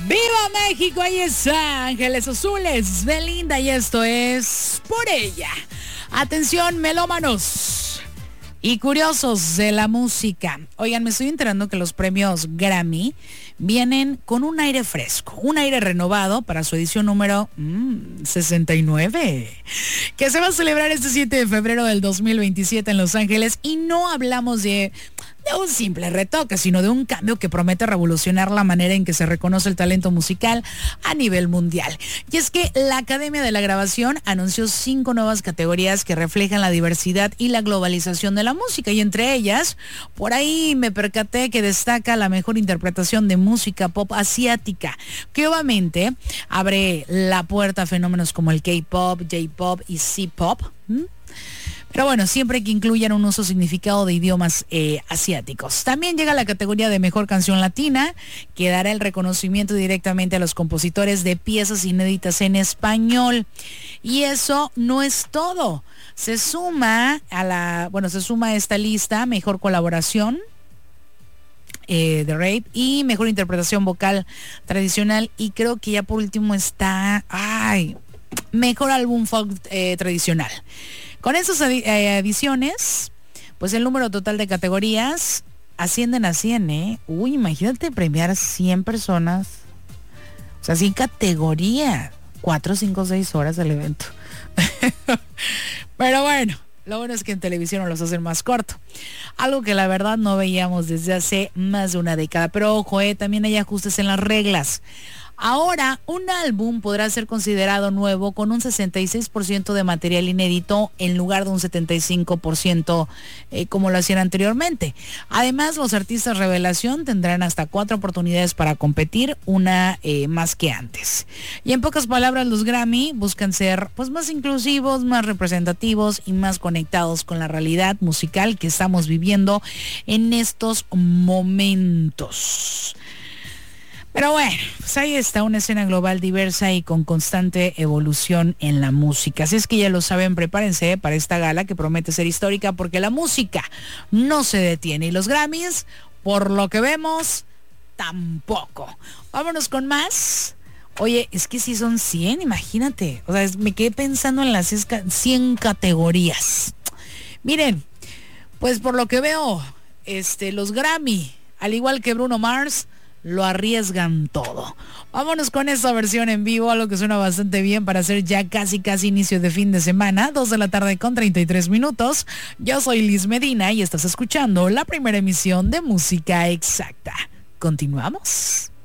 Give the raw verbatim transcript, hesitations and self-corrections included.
¡Viva México! Ahí está Ángeles Azules, Belinda, y esto es Por Ella. Atención, melómanos y curiosos de la música. Oigan, me estoy enterando que los premios Grammy vienen con un aire fresco, un aire renovado para su edición número mmm, sesenta y nueve, que se va a celebrar este siete de febrero del dos mil veintisiete en Los Ángeles. Y no hablamos de... de un simple retoque, sino de un cambio que promete revolucionar la manera en que se reconoce el talento musical a nivel mundial. Y es que la Academia de la Grabación anunció cinco nuevas categorías que reflejan la diversidad y la globalización de la música, y entre ellas, por ahí me percaté que destaca la mejor interpretación de música pop asiática, que obviamente abre la puerta a fenómenos como el K-pop, J-pop y C-pop. ¿Mm? Pero bueno, siempre que incluyan un uso significado de idiomas eh, asiáticos. También llega la categoría de Mejor Canción Latina, que dará el reconocimiento directamente a los compositores de piezas inéditas en español. Y eso no es todo. Se suma a la, bueno, se suma a esta lista Mejor Colaboración eh, de Rape y Mejor Interpretación Vocal Tradicional. Y creo que ya por último está, ay, Mejor Álbum Folk eh, Tradicional. Con esas ediciones, pues el número total de categorías ascienden a cien, ¿eh? Uy, imagínate premiar cien personas. O sea, cien categorías. cuatro, cinco, seis horas del evento. Pero bueno, lo bueno es que en televisión los hacen más corto. Algo que la verdad no veíamos desde hace más de una década. Pero ojo, eh, también hay ajustes en las reglas. Ahora, un álbum podrá ser considerado nuevo con un sesenta y seis por ciento de material inédito en lugar de un setenta y cinco por ciento eh, como lo hacían anteriormente. Además, los artistas revelación tendrán hasta cuatro oportunidades para competir, una eh, más que antes. Y en pocas palabras, los Grammy buscan ser pues más inclusivos, más representativos y más conectados con la realidad musical que estamos viviendo en estos momentos. Pero bueno, pues ahí está una escena global diversa y con constante evolución en la música. Así es que ya lo saben, prepárense para esta gala que promete ser histórica, porque la música no se detiene y los Grammys, por lo que vemos, tampoco. Vámonos con más. Oye, es que si son cien, imagínate. O sea, me quedé pensando en las cien categorías. Miren, pues por lo que veo, este, los Grammy, al igual que Bruno Mars, lo arriesgan todo. Vámonos con esta versión en vivo, algo que suena bastante bien para hacer ya casi casi inicio de fin de semana, dos de la tarde con treinta y tres minutos. Yo soy Liz Medina y estás escuchando la primera emisión de Música Exacta. Continuamos.